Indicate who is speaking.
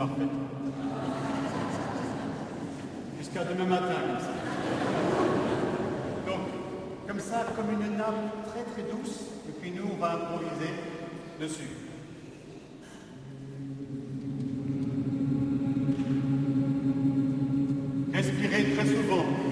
Speaker 1: parfait. Jusqu'à demain matin, comme ça. Donc, comme ça, comme une nappe très très douce, et puis nous, on va improviser dessus. Respirez très souvent.